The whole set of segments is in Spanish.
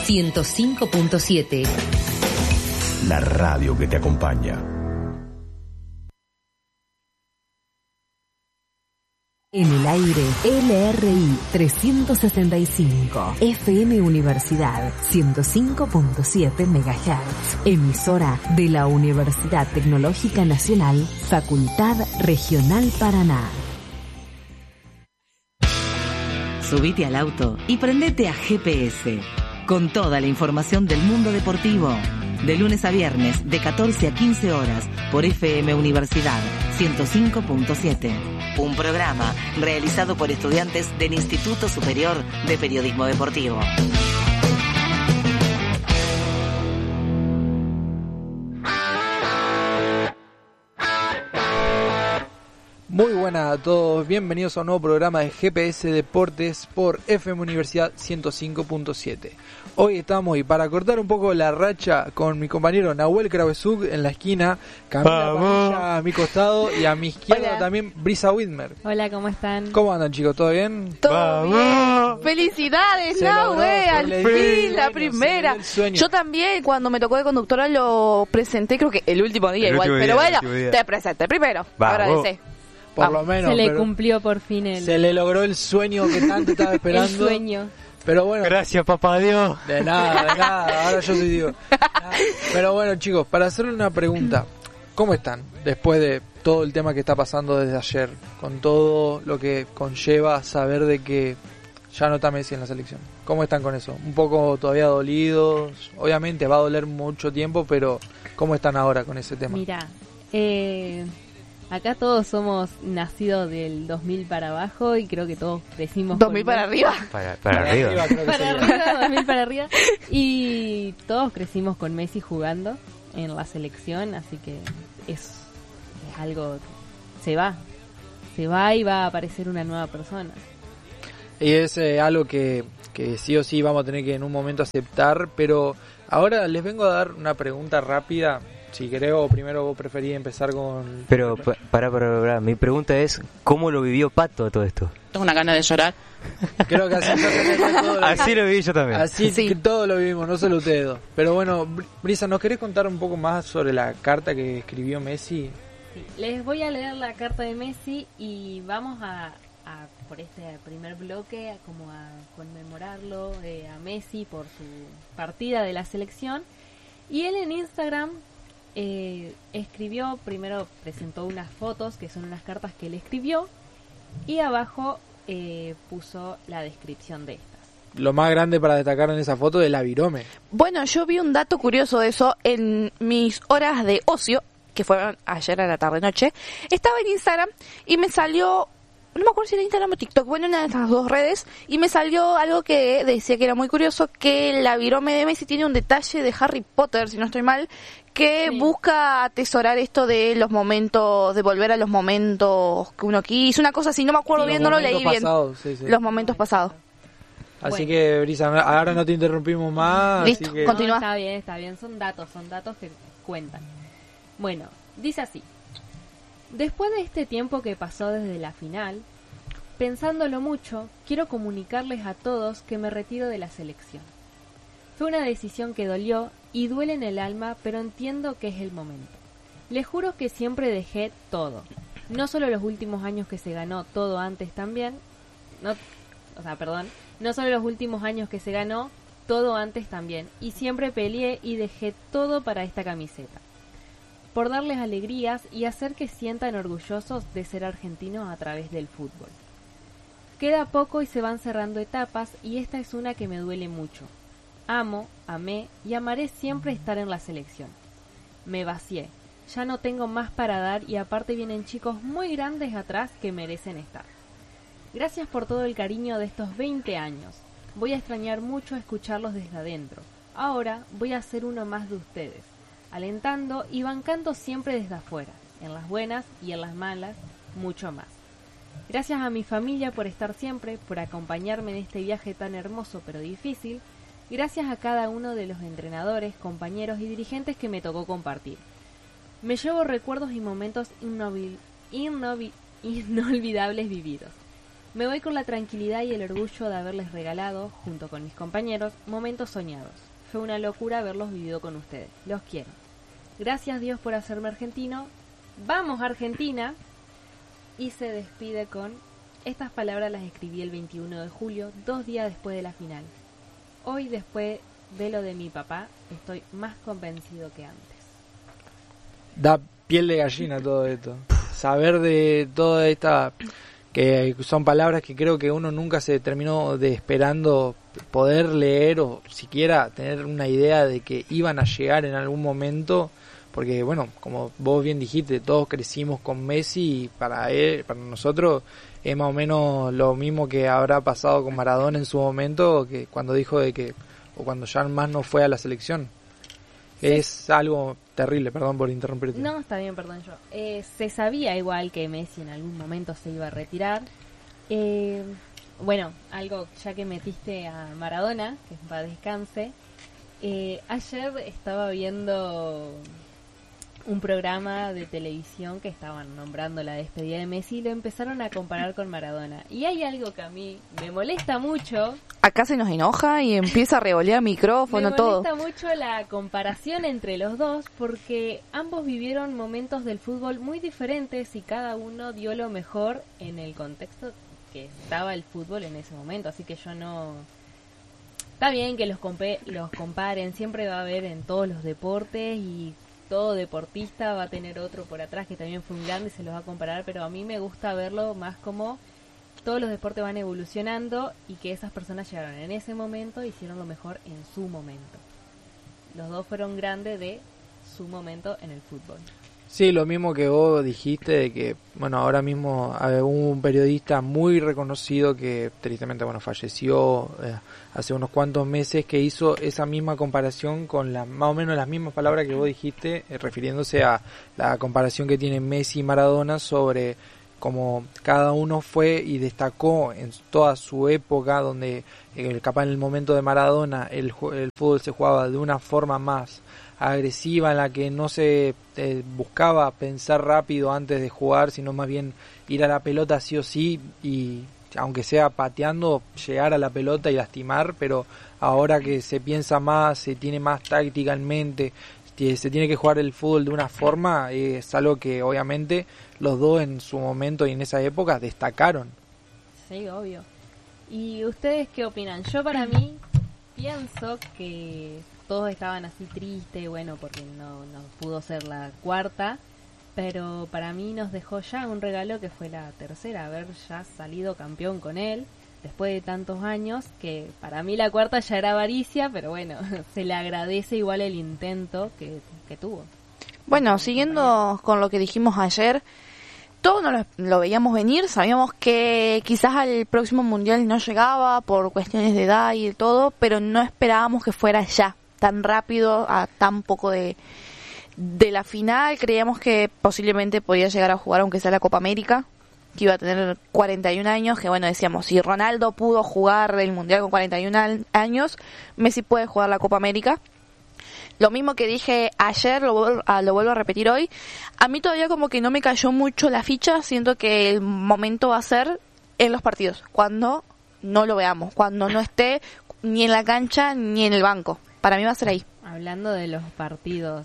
105.7. La radio que te acompaña. En el aire, LRI 365, FM Universidad 105.7 MHz, emisora de la Universidad Tecnológica Nacional, Facultad Regional Paraná. Subite al auto y prendete a GPS, con toda la información del mundo deportivo. De lunes a viernes, de 14 a 15 horas, por FM Universidad 105.7. Un programa realizado por estudiantes del Instituto Superior de Periodismo Deportivo. Muy buenas a todos, bienvenidos a un nuevo programa de GPS Deportes por FM Universidad 105.7. Hoy estamos, y para cortar un poco la racha, con mi compañero Nahuel Krausuk en la esquina, Camila Padilla a mi costado y a mi izquierda. Hola. También Brisa Widmer. Hola, ¿cómo están? ¿Cómo andan, chicos? ¿Todo bien? Todo bien. Felicidades, Nahuel, al fin, la primera. Yo también, cuando me tocó de conductora, lo presenté, creo que el último día igual, pero bueno, te presenté primero. Agradecé. Por lo menos. Se le cumplió por fin se le logró el sueño que tanto estaba esperando. El sueño. Pero bueno. Gracias, papá Dios. De nada. Ahora yo soy Dios. Pero bueno, chicos, para hacerle una pregunta. ¿Cómo están después de todo el tema que está pasando desde ayer? Con todo lo que conlleva saber de que ya no está Messi en la selección. ¿Cómo están con eso? Un poco todavía dolidos. Obviamente va a doler mucho tiempo, pero ¿cómo están ahora con ese tema? Mira, acá todos somos nacidos del 2000 para abajo y creo que todos crecimos 2000 para arriba. Para arriba. Para arriba, 2000 para arriba. Y todos crecimos con Messi jugando en la selección, así que es algo, se va y va a aparecer una nueva persona. Y es algo que sí o sí vamos a tener que en un momento aceptar, pero ahora les vengo a dar una pregunta rápida. Si creo, primero vos preferís empezar con... Pero, para, mi pregunta es, ¿cómo lo vivió Pato todo esto? Tengo una gana de llorar. Creo que así lo viví yo también. Así sí. Que todos lo vivimos, no solo ustedes dos. Pero bueno, Brisa, ¿nos querés contar un poco más sobre la carta que escribió Messi? Sí, les voy a leer la carta de Messi y vamos a por este primer bloque, como a conmemorarlo a Messi por su partida de la selección. Y él en Instagram... escribió, primero presentó unas fotos que son unas cartas que él escribió y abajo puso la descripción de estas. Lo más grande para destacar en esa foto es la virome. Bueno, yo vi un dato curioso de eso en mis horas de ocio, que fueron ayer a la tarde-noche. Estaba en Instagram y me salió, no me acuerdo si era Instagram o TikTok, bueno, una de estas dos redes, y me salió algo que decía que era muy curioso, que la virome de Messi tiene un detalle de Harry Potter, si no estoy mal, que sí. Busca atesorar esto de los momentos, de volver a los momentos que uno quiso, una cosa así, no me acuerdo bien, no lo leí bien. Sí. Los momentos pasados. Así que, Brisa, ahora no te interrumpimos más. Listo, así que... continúa. No, está bien, son datos que cuentan. Bueno, dice así. Después de este tiempo que pasó desde la final, pensándolo mucho, quiero comunicarles a todos que me retiro de la selección. Fue una decisión que dolió y duele en el alma, pero entiendo que es el momento. Les juro que siempre dejé todo. No solo los últimos años que se ganó todo antes también, no solo los últimos años que se ganó todo antes también, y siempre peleé y dejé todo para esta camiseta. Por darles alegrías y hacer que sientan orgullosos de ser argentinos a través del fútbol. Queda poco y se van cerrando etapas y esta es una que me duele mucho. Amo, amé y amaré siempre estar en la selección. Me vacié, ya no tengo más para dar y aparte vienen chicos muy grandes atrás que merecen estar. Gracias por todo el cariño de estos 20 años. Voy a extrañar mucho escucharlos desde adentro. Ahora voy a ser uno más de ustedes, alentando y bancando siempre desde afuera, en las buenas y en las malas, mucho más. Gracias a mi familia por estar siempre, por acompañarme en este viaje tan hermoso pero difícil. Gracias a cada uno de los entrenadores, compañeros y dirigentes que me tocó compartir. Me llevo recuerdos y momentos inolvidables vividos. Me voy con la tranquilidad y el orgullo de haberles regalado, junto con mis compañeros, momentos soñados. Fue una locura haberlos vivido con ustedes. Los quiero. Gracias Dios por hacerme argentino. ¡Vamos Argentina! Y se despide con: estas palabras las escribí el 21 de julio, 2 días después de la final. Hoy, después de lo de mi papá, estoy más convencido que antes. Da piel de gallina todo esto. Saber de toda esta, que son palabras que creo que uno nunca se terminó de esperando poder leer o siquiera tener una idea de que iban a llegar en algún momento, porque bueno, como vos bien dijiste, todos crecimos con Messi y para nosotros es más o menos lo mismo que habrá pasado con Maradona en su momento, que cuando dijo de que, o cuando ya más no fue a la selección. Sí. Es algo terrible, perdón por interrumpirte. No, está bien, perdón yo. Se sabía igual que Messi en algún momento se iba a retirar. Bueno, algo ya que metiste a Maradona, que para descanse. Ayer estaba viendo un programa de televisión que estaban nombrando la despedida de Messi y lo empezaron a comparar con Maradona. Y hay algo que a mí me molesta mucho. Acá se nos enoja y empieza a revolear micrófono, todo. Me molesta mucho la comparación entre los dos porque ambos vivieron momentos del fútbol muy diferentes y cada uno dio lo mejor en el contexto que estaba el fútbol en ese momento. Así que yo no... Está bien que los comparen, siempre va a haber en todos los deportes y todo deportista va a tener otro por atrás que también fue un grande y se los va a comparar, pero a mí me gusta verlo más como todos los deportes van evolucionando y que esas personas llegaron en ese momento y hicieron lo mejor en su momento. Los dos fueron grandes de su momento en el fútbol. Sí, lo mismo que vos dijiste, de que, bueno, ahora mismo hubo un periodista muy reconocido que tristemente, bueno, falleció hace unos cuantos meses, que hizo esa misma comparación con más o menos las mismas palabras que vos dijiste, refiriéndose a la comparación que tienen Messi y Maradona sobre cómo cada uno fue y destacó en toda su época, donde capaz en el momento de Maradona el fútbol se jugaba de una forma más agresiva, en la que no se buscaba pensar rápido antes de jugar, sino más bien ir a la pelota sí o sí, y aunque sea pateando, llegar a la pelota y lastimar. Pero ahora que se piensa más, se tiene más táctica en mente, se tiene que jugar el fútbol de una forma, es algo que obviamente los dos en su momento y en esa época destacaron. Sí, obvio. ¿Y ustedes qué opinan? Yo para mí pienso que todos estaban así tristes, bueno, porque no pudo ser la cuarta, pero para mí nos dejó ya un regalo que fue la tercera, haber ya salido campeón con él, después de tantos años, que para mí la cuarta ya era avaricia, pero bueno, se le agradece igual el intento que tuvo. Bueno, siguiendo con lo que dijimos ayer, todos lo veíamos venir, sabíamos que quizás al próximo mundial no llegaba por cuestiones de edad y de todo, pero no esperábamos que fuera ya tan rápido, a tan poco de la final. Creíamos que posiblemente podía llegar a jugar aunque sea la Copa América, que iba a tener 41 años, que bueno, decíamos, si Ronaldo pudo jugar el mundial con 41 años, Messi puede jugar la Copa América. Lo mismo que dije ayer, lo vuelvo a repetir hoy. A mí todavía como que no me cayó mucho la ficha, siento que el momento va a ser en los partidos, cuando no lo veamos, cuando no esté ni en la cancha ni en el banco. Para mí va a ser ahí. Hablando de los partidos,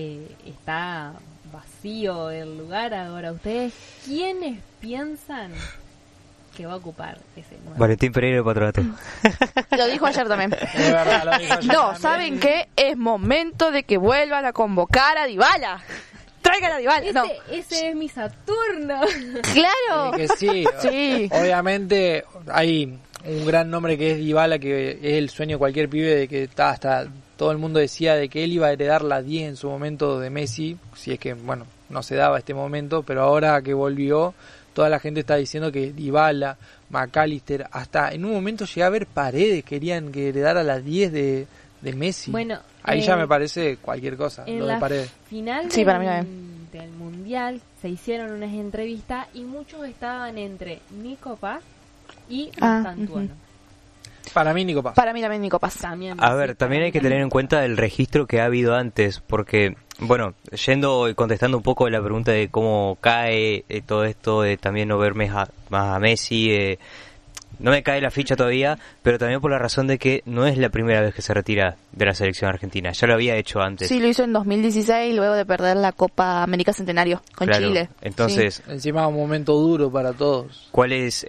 está vacío el lugar ahora. ¿Ustedes quiénes piensan que va a ocupar ese lugar? Valentín Pereira Patronato. Lo dijo ayer también. Es verdad, lo dijo ayer No, también. ¿saben qué? Es momento de que vuelvan a convocar a Dybala. Traigan a Dybala. No. Ese es mi Saturno. Claro. Que sí, Sí. Obviamente hay un gran nombre que es Dybala, que es el sueño de cualquier pibe, de que hasta todo el mundo decía de que él iba a heredar la 10 en su momento de Messi, si es que, bueno, no se daba este momento, pero ahora que volvió, toda la gente está diciendo que Dybala, McAllister, hasta en un momento llegué a ver Paredes, querían que heredara la 10 de Messi. Bueno, ahí ya me parece cualquier cosa, en lo de la Paredes. final Sí, para mí también. del mundial se hicieron unas entrevistas y muchos estaban entre Nico Paz y Santuano. Para mí, Nico Paz. Para mí también Nico Paz. También A ver, también hay que tener en cuenta el registro que ha habido antes, porque Bueno, yendo y contestando un poco la pregunta de cómo cae todo esto, de también no ver más a Messi, no me cae la ficha todavía, pero también por la razón de que no es la primera vez que se retira de la selección argentina, ya lo había hecho antes. Sí, lo hizo en 2016 luego de perder la Copa América Centenario con Claro, Chile. entonces, Encima un momento duro para todos. ¿cuál es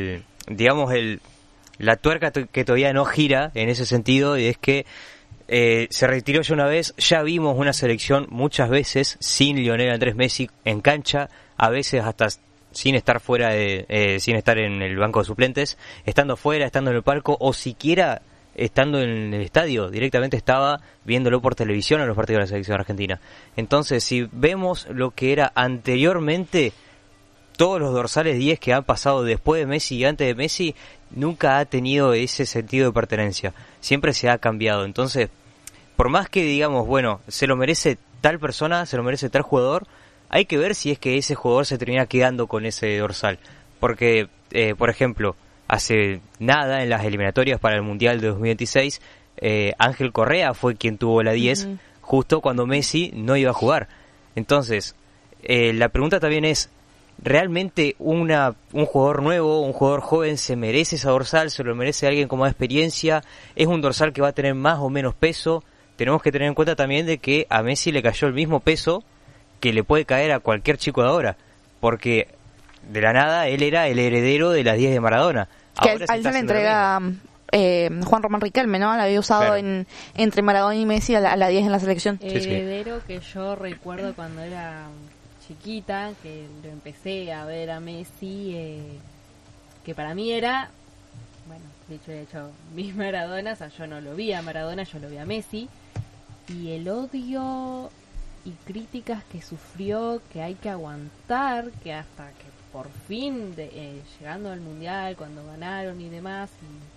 la tuerca que todavía no gira en ese sentido? Y es que se retiró ya una vez, ya vimos una selección muchas veces sin Lionel Andrés Messi en cancha, a veces hasta sin estar sin estar en el banco de suplentes, estando fuera, estando en el palco o siquiera estando en el estadio, directamente estaba viéndolo por televisión a los partidos de la selección argentina. Entonces, si vemos lo que era anteriormente, todos los dorsales 10 que han pasado después de Messi y antes de Messi, nunca ha tenido ese sentido de pertenencia, siempre se ha cambiado. Entonces, por más que digamos, bueno, se lo merece tal persona, se lo merece tal jugador, hay que ver si es que ese jugador se termina quedando con ese dorsal. Porque, por ejemplo, hace nada en las eliminatorias para el Mundial de 2026, Ángel Correa fue quien tuvo la 10, justo cuando Messi no iba a jugar. Entonces, la pregunta también es, ¿realmente un jugador nuevo, un jugador joven se merece esa dorsal? ¿Se lo merece alguien con más experiencia? ¿Es un dorsal que va a tener más o menos peso? Tenemos que tener en cuenta también de que a Messi le cayó el mismo peso que le puede caer a cualquier chico de ahora, porque de la nada él era el heredero de las 10 de Maradona. Que Ahora al se le entrega Juan Román Riquelme, ¿no? La había usado Claro. entre Maradona y Messi a la 10 en la selección. Sí, sí. Heredero que yo recuerdo cuando era chiquita, que lo empecé a ver a Messi, que para mí era, bueno, dicho y hecho, mis Maradonas, o sea, yo no lo vi a Maradona, yo lo vi a Messi, y el odio y críticas que sufrió, que hay que aguantar, que hasta que por fin, llegando al Mundial, cuando ganaron y demás,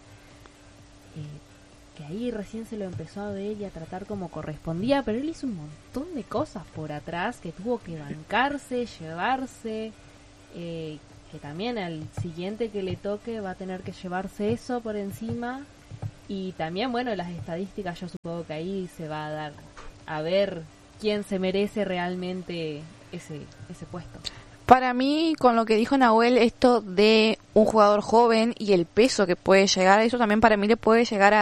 que ahí recién se lo empezó a ver y a tratar como correspondía, pero él hizo un montón de cosas por atrás que tuvo que bancarse, llevarse, que también al siguiente que le toque va a tener que llevarse eso por encima. Y también, bueno, las estadísticas, yo supongo que ahí se va a dar a ver quién se merece realmente ese puesto. Para mí, con lo que dijo Nahuel, esto de un jugador joven y el peso que puede llegar, eso también para mí le puede llegar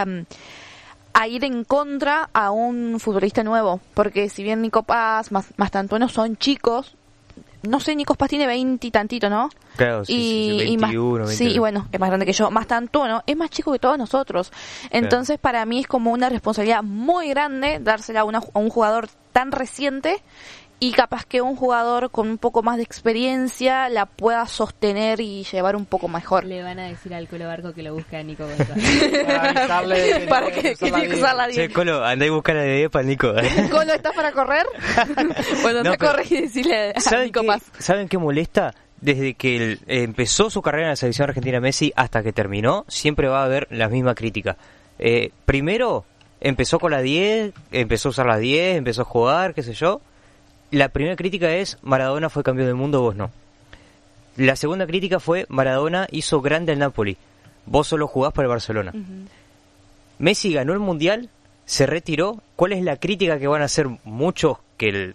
a ir en contra a un futbolista nuevo. Porque si bien Nico Paz, Mastantuono son chicos, no sé, Nico Paz tiene 20 y tantito, ¿no? Claro, sí, 21, 20. Sí, y bueno, es más grande que yo. Mastantuono es más chico que todos nosotros. Entonces, para mí es como una responsabilidad muy grande dársela a un jugador tan reciente, y capaz que un jugador con un poco más de experiencia la pueda sostener y llevar un poco mejor. Le van a decir al Colo Barco que lo busque a Nico González. Para que tiene que usar la 10. Che, Colo, andá y buscar la de 10 para el Nico. Colo, ¿estás para correr? Bueno, No, te pero- corre y decirle a ¿Saben Nico qué, Paz. ¿Saben qué molesta? Desde que él empezó su carrera en la selección argentina Messi hasta que terminó, siempre va a haber la misma crítica. Primero, empezó con la 10, empezó a usar la 10, empezó a jugar, qué sé yo. La primera crítica es, Maradona fue campeón del mundo, vos no. La segunda crítica fue, Maradona hizo grande al Napoli, vos solo jugás para el Barcelona. Messi ganó el Mundial, se retiró. ¿Cuál es la crítica que van a hacer muchos que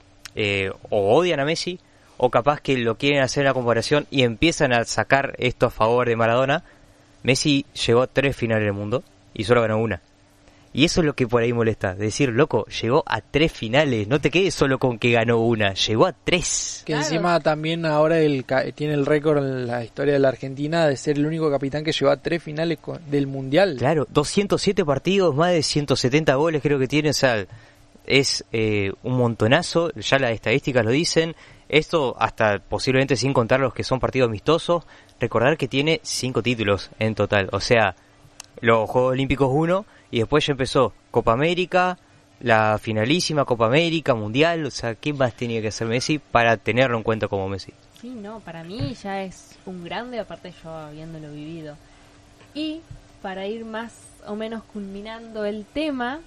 o odian a Messi, o capaz que lo quieren hacer en la comparación y empiezan a sacar esto a favor de Maradona? Messi llegó a 3 finales del mundo y solo ganó una. Y eso es lo que por ahí molesta, decir, loco, llegó a 3 finales, no te quedes solo con que ganó una, llegó a 3. Que Claro. encima también ahora tiene el récord en la historia de la Argentina de ser el único capitán que llegó a 3 finales del Mundial. Claro, 207 partidos, más de 170 goles creo que tiene, o sea, es un montonazo, ya las estadísticas lo dicen, esto hasta posiblemente sin contar los que son partidos amistosos. Recordar que tiene 5 títulos en total, o sea, los Juegos Olímpicos 1, y después ya empezó Copa América, la finalísima Copa América, Mundial, o sea, ¿qué más tenía que hacer Messi para tenerlo en cuenta como Messi? Sí, no, para mí ya es un grande, aparte yo habiéndolo vivido. Y para ir más o menos culminando el tema,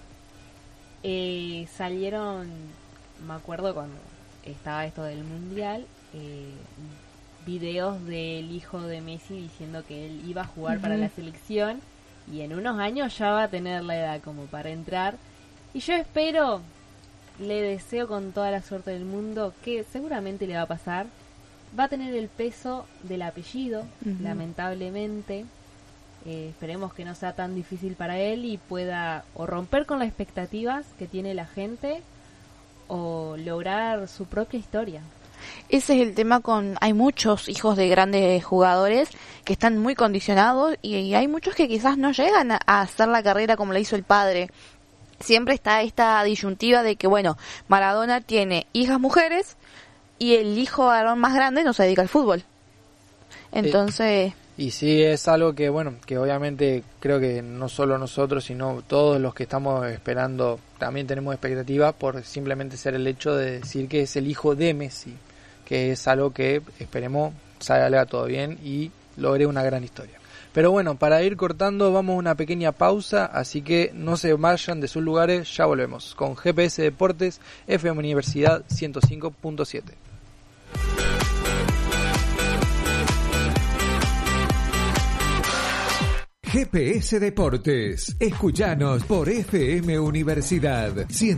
salieron, me acuerdo cuando estaba esto del Mundial, videos del hijo de Messi diciendo que él iba a jugar para la selección y en unos años ya va a tener la edad como para entrar. Y yo espero le deseo con toda la suerte del mundo, que seguramente le va a pasar. Va a tener el peso del apellido, lamentablemente. Esperemos que no sea tan difícil para él y pueda o romper con las expectativas que tiene la gente o lograr su propia historia. Ese es el tema hay muchos hijos de grandes jugadores que están muy condicionados y hay muchos que quizás no llegan a hacer la carrera como la hizo el padre. Siempre está esta disyuntiva de que, bueno, Maradona tiene hijas mujeres y el hijo varón más grande no se dedica al fútbol. Entonces... Y sí, es algo que, bueno, que obviamente creo que no solo nosotros, sino todos los que estamos esperando, también tenemos expectativas por simplemente ser el hecho de decir que es el hijo de Messi, que es algo que esperemos salga todo bien y logre una gran historia. Pero bueno, para ir cortando vamos a una pequeña pausa, así que no se vayan de sus lugares, ya volvemos con GPS Deportes, FM Universidad 105.7. GPS Deportes. Escuchanos por FM Universidad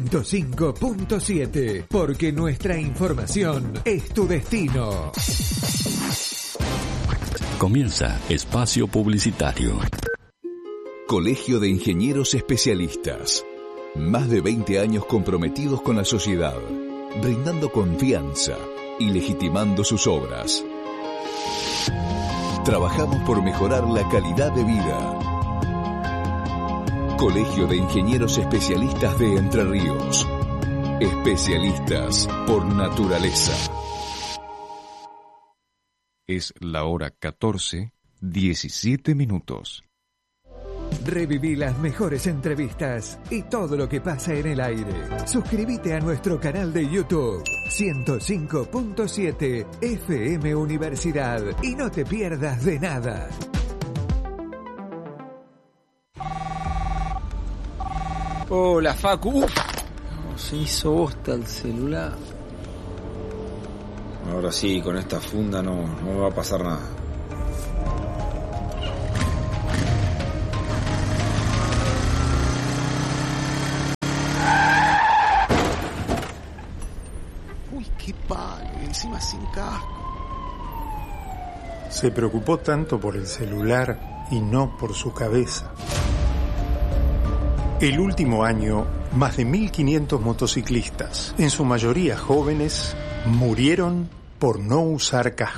105.7, porque nuestra información es tu destino. Comienza Espacio Publicitario. Colegio de Ingenieros Especialistas. Más de 20 años comprometidos con la sociedad, brindando confianza y legitimando sus obras. Trabajamos por mejorar la calidad de vida. Colegio de Ingenieros Especialistas de Entre Ríos. Especialistas por naturaleza. Es la hora 14:17. Reviví las mejores entrevistas y todo lo que pasa en el aire. Suscríbete a nuestro canal de YouTube 105.7 FM Universidad y no te pierdas de nada. Hola, Facu. Se hizo bosta el celular. Ahora sí, con esta funda no me va a pasar nada. Uy, qué palo, encima sin casco. Se preocupó tanto por el celular y no por su cabeza. El último año, más de 1.500 motociclistas, en su mayoría jóvenes, murieron por no usar casco.